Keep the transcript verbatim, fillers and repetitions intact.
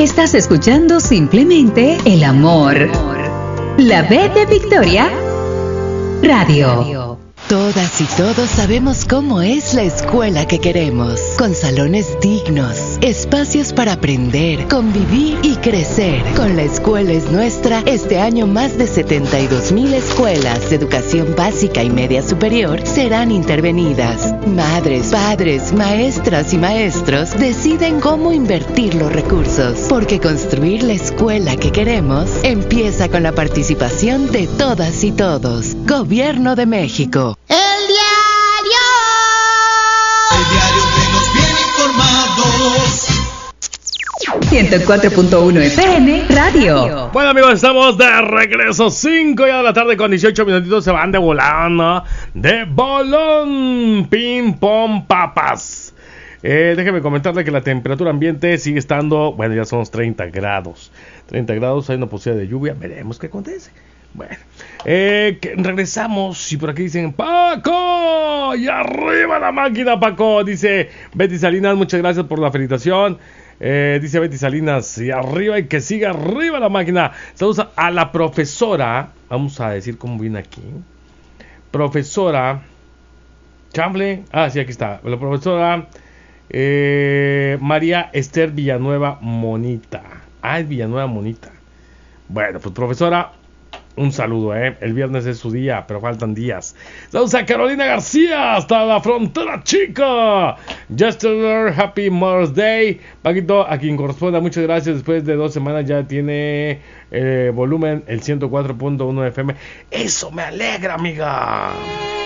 Estás escuchando simplemente el amor. La B de Victoria Radio. Todas y todos sabemos cómo es la escuela que queremos, con salones dignos, espacios para aprender, convivir y crecer. Con La Escuela es Nuestra, este año más de setenta y dos mil escuelas de educación básica y media superior serán intervenidas. Madres, padres, maestras y maestros deciden cómo invertir los recursos, porque construir la escuela que queremos empieza con la participación de todas y todos. Gobierno de México. El diario. El diario que nos viene informados. ciento cuatro punto uno F M Radio. Bueno, amigos, estamos de regreso. cinco ya de la tarde con dieciocho minutitos. Se van de volando. De bolón. Ping pong papas. Eh, déjeme comentarle que la temperatura ambiente sigue estando, bueno, ya son los treinta grados. treinta grados, hay una posibilidad de lluvia. Veremos qué acontece. Bueno, eh, que regresamos y por aquí dicen Paco, y arriba la máquina, Paco, dice Betty Salinas, muchas gracias por la felicitación. Eh, dice Betty Salinas, y arriba y que siga arriba la máquina. Saludos a la profesora, vamos a decir cómo viene aquí. Profesora Chamble, ah sí, aquí está, la profesora eh, María Esther Villanueva Monita. Ah, es Villanueva Monita. Bueno, pues profesora, un saludo, ¿eh? El viernes es su día, pero faltan días. Saludos a Carolina García, hasta la frontera chica. Yesterday, Happy Mother's Day. Paquito, a quien corresponda, muchas gracias. Después de dos semanas ya tiene eh, volumen el ciento cuatro punto uno F M. Eso me alegra, amiga.